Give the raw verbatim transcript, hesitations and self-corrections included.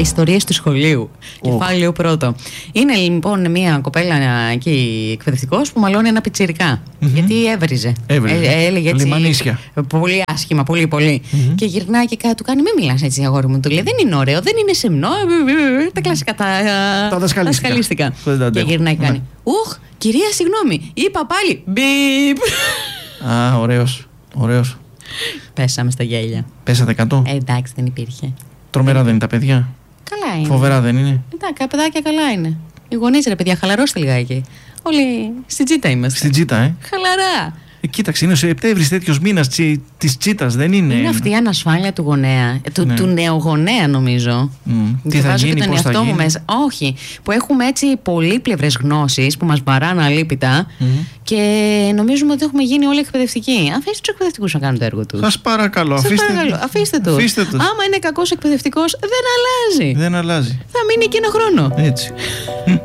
Ιστορίες του σχολείου. Oh. Κεφάλαιο πρώτο. Είναι λοιπόν μια κοπέλα εκεί εκπαιδευτικός που μαλώνει ένα πιτσιρικά. Mm-hmm. Γιατί έβριζε. Έβριζε. Ε, έλεγε έτσι. Λιμανίσια. Πολύ άσχημα, πολύ πολύ. Mm-hmm. Και γυρνάει και κάτω του κάνει: μην μιλάς έτσι, αγόρι μου. Του λέει: δεν είναι ωραίο, δεν είναι σεμνό. Τα κλασικά, τα, τα δασκαλίστικα. Και γυρνάει και κάνει: ουχ, κυρία, συγγνώμη. Είπα πάλι. Μπιπ. Α, ωραίος. Ωραίος. Πέσαμε στα γέλια. Πέσατε εκατό. Ε, εντάξει, δεν υπήρχε. Τρομερά δεν είναι τα παιδιά. Καλά είναι. Φοβερά δεν είναι. Εντάξει, τα παιδάκια καλά είναι. Οι γονείς, ρε παιδιά, χαλαρώστε λιγάκι. Όλοι στην τσίτα είμαστε. Στην τσίτα, ε. Χαλαρά. Ε, κοίταξε, είναι ο Σεπτέμβρης τέτοιος μήνας τσι, της τσίτας, δεν είναι. Είναι αυτή η ανασφάλεια του γονέα, του, ναι. του νεογονέα νομίζω. Mm. Τι θα γίνει, και τον πώς θα γίνει. Μου μέσα. Όχι, που έχουμε έτσι πολύπλευρες γνώσεις που μας βαράνε αλίπητα mm. και νομίζουμε ότι έχουμε γίνει όλοι εκπαιδευτικοί. Αφήστε τους εκπαιδευτικούς να κάνουν το έργο τους. Σας παρακαλώ, Σας αφήστε, παρακαλώ, αφήστε τους. αφήστε τους. Άμα είναι κακός εκπαιδευτικός, δεν αλλάζει. Δεν αλλάζει. Θα μείνει και ένα χρόνο. Έτσι.